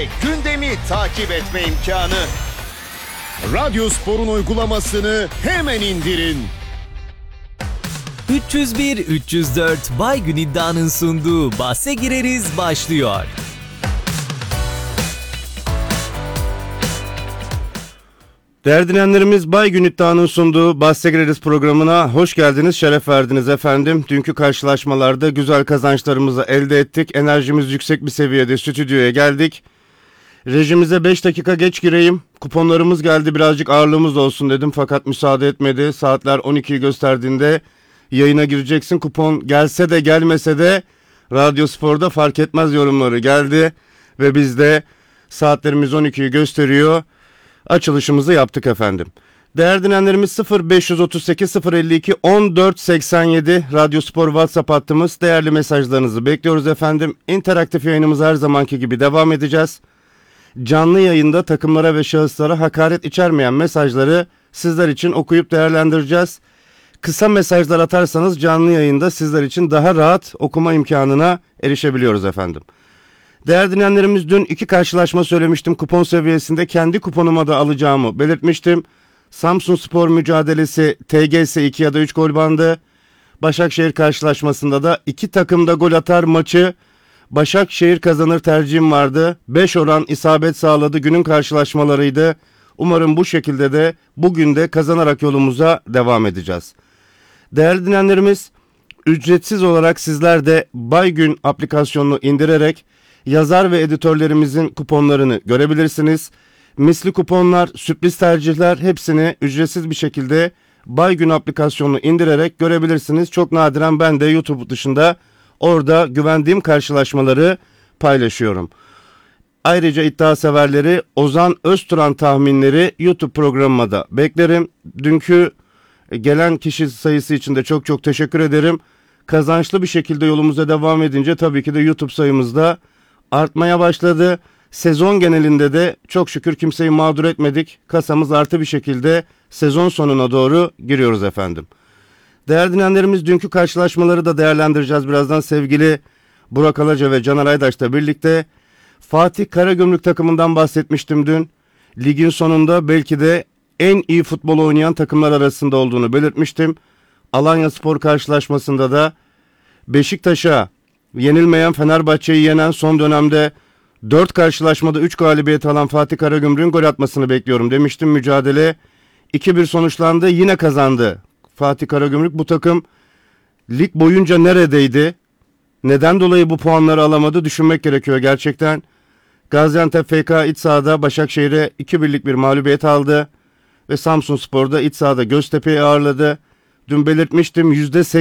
ve gündemi takip etme imkanı. Radyo Spor'un uygulamasını hemen indirin. 301-304 Baygün İddia'nın sunduğu Bahse Gireriz başlıyor. Değerli dinleyenlerimiz, Baygün İddia'nın sunduğu Bahse Gireriz programına hoş geldiniz, şeref verdiniz efendim. Dünkü karşılaşmalarda güzel kazançlarımızı elde ettik. Enerjimiz yüksek bir seviyede stüdyoya geldik. Rejimize 5 dakika geç gireyim. Kuponlarımız geldi, birazcık ağırlığımız olsun dedim fakat müsaade etmedi. Saatler 12'yi gösterdiğinde yayına gireceksin. Kupon gelse de gelmese de Radyo Spor'da fark etmez yorumları geldi. Ve biz de saatlerimiz 12'yi gösteriyor. Açılışımızı yaptık efendim. Değerli dinleyenlerimiz 0538 052 1487 Radyo Spor WhatsApp hattımız. Değerli mesajlarınızı bekliyoruz efendim. İnteraktif yayınımız her zamanki gibi devam edeceğiz. Canlı yayında takımlara ve şahıslara hakaret içermeyen mesajları sizler için okuyup değerlendireceğiz. Kısa mesajlar atarsanız canlı yayında sizler için daha rahat okuma imkanına erişebiliyoruz efendim. Değerli dinleyenlerimiz, dün 2 karşılaşma söylemiştim. Kupon seviyesinde kendi kuponuma da alacağımı belirtmiştim. Samsunspor mücadelesi TGS 2 ya da 3 gol bandı. Başakşehir karşılaşmasında da 2 takım da gol atar maçı. Başakşehir kazanır tercihim vardı. 5 oran isabet sağladı, günün karşılaşmalarıydı. Umarım bu şekilde de bugün de kazanarak yolumuza devam edeceğiz. Değerli dinleyenlerimiz, ücretsiz olarak sizler de Baygün aplikasyonunu indirerek yazar ve editörlerimizin kuponlarını görebilirsiniz. Misli kuponlar, sürpriz tercihler hepsini ücretsiz bir şekilde Baygün aplikasyonunu indirerek görebilirsiniz. Çok nadiren ben de YouTube dışında orada güvendiğim karşılaşmaları paylaşıyorum. Ayrıca iddia severleri Ozan Özturan tahminleri YouTube programıma da beklerim. Dünkü gelen kişi sayısı için de çok teşekkür ederim. Kazançlı bir şekilde yolumuza devam edince tabii ki de YouTube sayımızda artmaya başladı. Sezon genelinde de çok şükür kimseyi mağdur etmedik. Kasamız artı bir şekilde sezon sonuna doğru giriyoruz efendim. Değerli dinleyenlerimiz, dünkü karşılaşmaları da değerlendireceğiz birazdan sevgili Burak Alaca ve Caner Aydaş'la birlikte. Fatih Karagümrük takımından bahsetmiştim dün. Ligin sonunda belki de en iyi futbol oynayan takımlar arasında olduğunu belirtmiştim. Alanyaspor karşılaşmasında da Beşiktaş'a yenilmeyen, Fenerbahçe'yi yenen, son dönemde 4 karşılaşmada 3 galibiyet alan Fatih Karagümrük'ün gol atmasını bekliyorum demiştim. Mücadele 2-1 sonuçlandı, yine kazandı Fatih Karagümrük. Bu takım lig boyunca neredeydi? Neden dolayı bu puanları alamadı? Düşünmek gerekiyor gerçekten. Gaziantep FK iç sahada Başakşehir'e 2-1'lik bir mağlubiyet aldı. Ve Samsunspor'da iç sahada Göztepe'yi ağırladı. Dün belirtmiştim,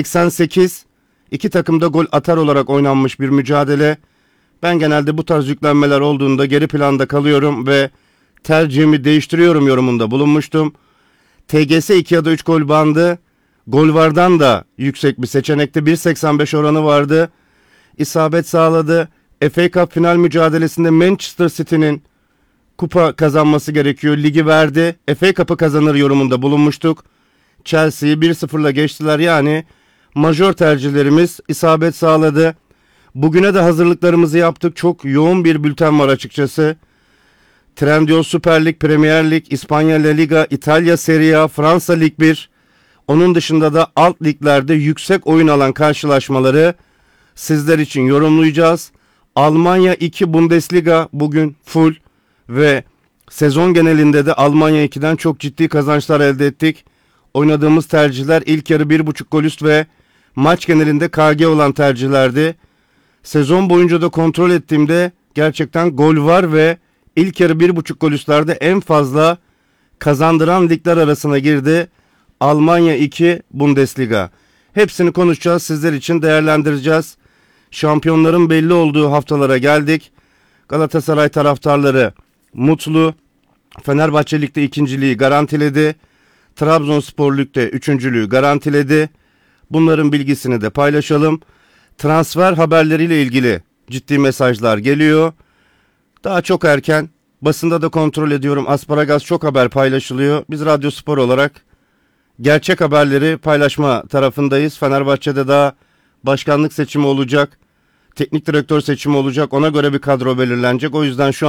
%88 iki takım da gol atar olarak oynanmış bir mücadele. Ben genelde bu tarz yüklenmeler olduğunda geri planda kalıyorum ve tercihimi değiştiriyorum yorumunda bulunmuştum. TGS 2 ya da 3 gol bandı. Gol vardan da yüksek bir seçenekte, 1.85 oranı vardı. İsabet sağladı. FA Cup final mücadelesinde Manchester City'nin kupa kazanması gerekiyor. Ligi verdi. FA Cup'ı kazanır yorumunda bulunmuştuk. Chelsea'yi 1-0'la geçtiler. Yani majör tercihlerimiz isabet sağladı. Bugüne de hazırlıklarımızı yaptık. Çok yoğun bir bülten var açıkçası. Trendyol Süper Lig, Premier Lig, İspanya La Liga, İtalya Serie A, Fransa Lig 1. Onun dışında da alt liglerde yüksek oyun alan karşılaşmaları sizler için yorumlayacağız. Almanya 2 Bundesliga bugün full ve sezon genelinde de Almanya 2'den çok ciddi kazançlar elde ettik. Oynadığımız tercihler ilk yarı 1.5 gol üst ve maç genelinde KG olan tercihlerdi. Sezon boyunca da kontrol ettiğimde gerçekten gol var ve ilk yarı 1.5 gol üstlerde en fazla kazandıran ligler arasına girdi. Almanya 2 Bundesliga. Hepsini konuşacağız, sizler için değerlendireceğiz. Şampiyonların belli olduğu haftalara geldik. Galatasaray taraftarları mutlu. Fenerbahçe Lig'de ikinciliği garantiledi. Trabzonspor Lig'de üçüncülüğü garantiledi. Bunların bilgisini de paylaşalım. Transfer haberleriyle ilgili ciddi mesajlar geliyor. Daha çok erken. Basında da kontrol ediyorum. Asparagas çok haber paylaşılıyor. Biz Radyo Spor olarak gerçek haberleri paylaşma tarafındayız. Fenerbahçe'de daha başkanlık seçimi olacak. Teknik direktör seçimi olacak. Ona göre bir kadro belirlenecek. O yüzden şu